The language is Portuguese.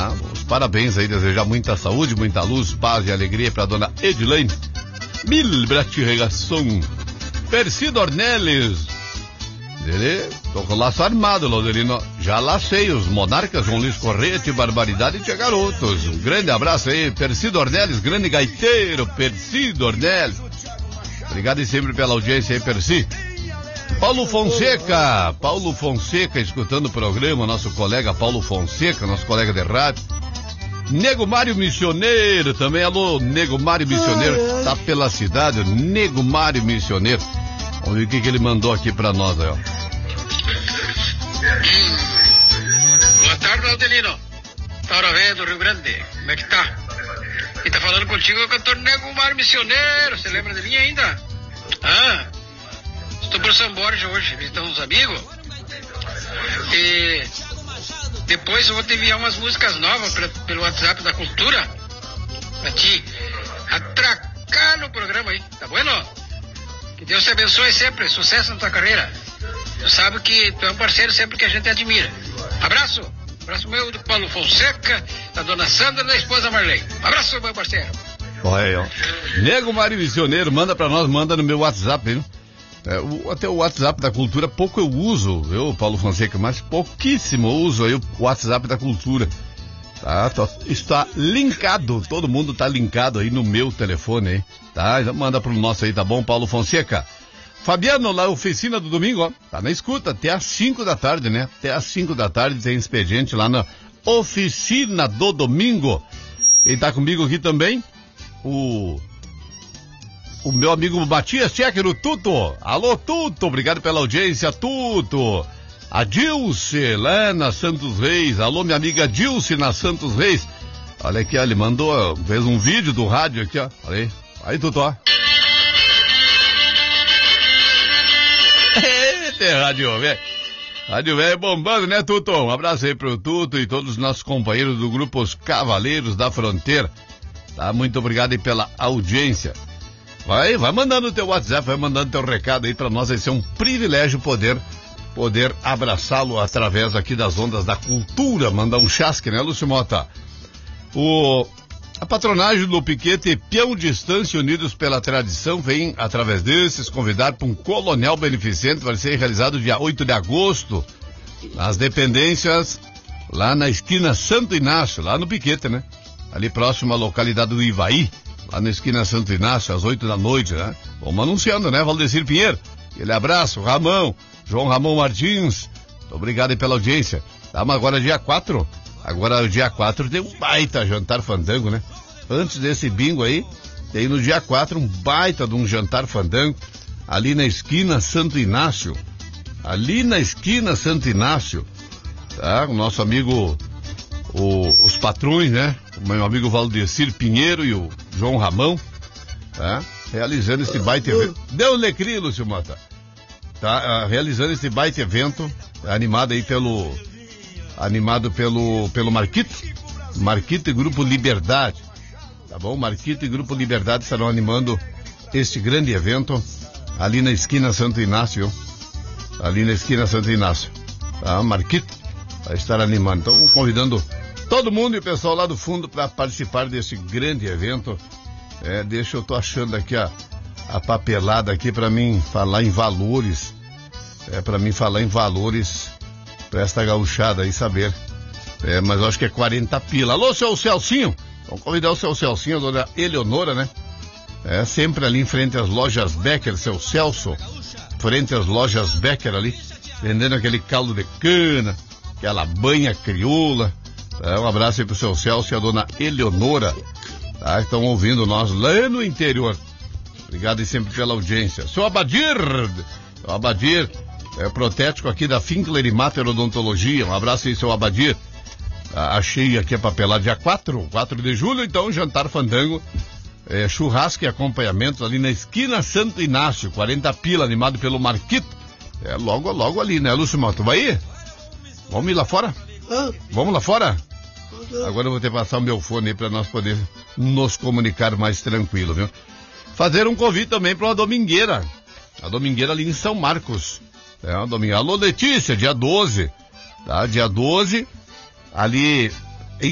Tá? Os parabéns aí, desejar muita saúde, muita luz, paz e alegria pra dona Edilene. Mil gratificação. Percy Dornelles. Ele, tô com o laço armado, Laudelino. Já lacei os monarcas, João Luiz Correia, Tia Barbaridade e Tia Garotos. Um grande abraço aí, Percy Dornelles, grande gaiteiro, Percy Dornelles. Obrigado e sempre pela audiência aí, Percy. Paulo Fonseca, escutando o programa, nosso colega Paulo Fonseca, nosso colega de rádio. Nego Mário Missioneiro, também, alô, Nego Mário Missioneiro, tá pela cidade, Nego Mário Missioneiro. Vamos ver o que ele mandou aqui pra nós, aí, ó. Boa tarde, Laudelino. Taura Velha do Rio Grande, como é que tá? Quem tá falando contigo é o cantor Nego Mário Missioneiro, você lembra de mim ainda? Estou por São Borja hoje, visitando uns amigos. E depois eu vou te enviar umas músicas novas pelo WhatsApp da Cultura pra ti atracar no programa aí, tá bueno? Que Deus te abençoe sempre, sucesso na tua carreira. Tu sabe que tu é um parceiro sempre que a gente admira. Abraço meu do Paulo Fonseca, da dona Sandra e da esposa Marley. Abraço, meu parceiro. Olha aí, ó. Nego Mário Missioneiro, manda pra nós, manda no meu WhatsApp, hein? Até o WhatsApp da Cultura, pouco eu uso, viu, Paulo Fonseca, mas pouquíssimo eu uso aí o WhatsApp da Cultura. Tá, está linkado, todo mundo tá linkado aí no meu telefone, hein? Tá, então manda pro nosso aí, tá bom, Paulo Fonseca? Fabiano, lá, oficina do domingo, ó, tá na escuta, até às 5 da tarde, né? Até às 5 da tarde tem expediente lá na oficina do domingo. Quem tá comigo aqui também, o meu amigo Matias Checker, o Tuto. Alô, Tuto, obrigado pela audiência, Tuto. A Dilce, lá na Santos Reis. Alô, minha amiga Dilce, na Santos Reis. Olha aqui, ó, ele mandou, fez um vídeo do rádio aqui, ó. Olha aí. Aí, Tuto, ó. Eita, rádio velho. Rádio velho bombando, né, Tuto? Um abraço aí pro Tuto e todos os nossos companheiros do grupo Os Cavaleiros da Fronteira. Tá, muito obrigado aí pela audiência. Vai mandando o teu WhatsApp, vai mandando teu recado aí pra nós, vai ser um privilégio poder abraçá-lo através aqui das ondas da cultura, mandar um chasque, né, Lúcio Mota? A patronagem do Piquete Peão Distância Unidos pela Tradição vem, através desses, convidar para um colonial beneficente, vai ser realizado dia 8 de agosto, nas dependências, lá na esquina Santo Inácio, lá no Piquete, né? Ali próximo à localidade do Ivaí, lá na esquina Santo Inácio, às 8 da noite, né? Vamos anunciando, né, Valdecir Pinheiro? Aquele abraço, Ramão, João Ramon Martins, muito obrigado aí pela audiência. Tá, mas agora dia 4, dia 4 tem um baita jantar fandango, né? Antes desse bingo aí, tem no dia 4 um baita de um jantar fandango, ali na esquina Santo Inácio, tá? O nosso amigo, os patrões, né? O meu amigo Valdecir Pinheiro e o João Ramão, tá? Realizando esse baita evento. Deu lecri, Lúcio Mota. Tá, realizando esse baita evento, animado pelo Marquito e Grupo Liberdade, tá bom? Marquito e Grupo Liberdade estarão animando este grande evento ali na esquina Santo Inácio, tá? Marquito vai estar animando, então convidando todo mundo e o pessoal lá do fundo para participar desse grande evento. Deixa eu tô achando aqui a papelada aqui para mim falar em valores, pra esta gauchada aí saber, mas eu acho que é 40 pila. Alô, seu Celcinho, vamos convidar o seu Celcinho, a dona Eleonora, né? Sempre ali em frente às lojas Becker, seu Celso, frente às lojas Becker ali, vendendo aquele caldo de cana, aquela banha crioula. Um abraço aí pro seu Celso e a dona Eleonora, tá? Estão ouvindo nós lá no interior. Obrigado e sempre pela audiência. Seu Abadir, protético aqui da Finkler e Mater Odontologia. Um abraço aí, seu Abadir. Achei aqui a papelada dia 4 de julho, então, jantar fandango, churrasco e acompanhamento ali na esquina Santo Inácio, 40 pila, animado pelo Marquito. Logo ali, né, Lúcio Mota? Vai ir? Vamos ir lá fora? Vamos lá fora? Agora eu vou ter que passar o meu fone aí pra nós poder nos comunicar mais tranquilo, viu? Fazer um convite também para uma domingueira. A domingueira ali em São Marcos. Uma domingueira. Alô, Letícia, dia 12. Tá? Dia 12, ali